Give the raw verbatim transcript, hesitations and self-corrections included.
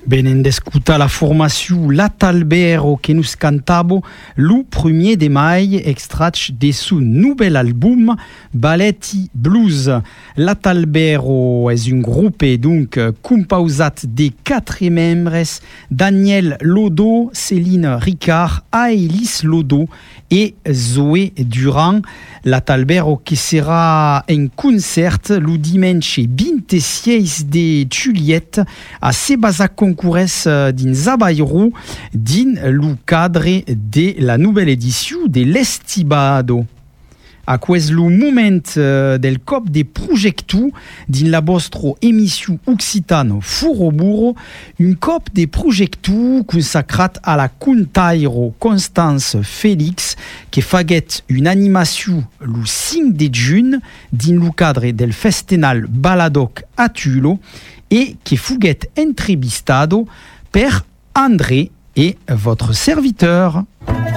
Benen d'escutar la formació L'Atalbero que nos cantavo lo premier de mai, extrat de son nouvel album Balletti Blues. L'Atalbero és un groupe donc composat de quatre membres: Daniel Lodo, Céline Ricard, Aélis Lodo et Zoé Durand. L'Atalbero que sera en concert le dimanche vingt-six de juillet a Sebasa Concourès dins Abairou dins le cadre de la nouvelle édition de l'Estibado. A quest lo moment del cop de projectu din la vostra émission Occitano Furoburo, un cop de projectu consacrat a la contaire Constance Félix que faguet une animation le cinq de juin din le cadre del Festenal Baladoc a Tulo et que fuguet entrevistado per André et votre serviteur.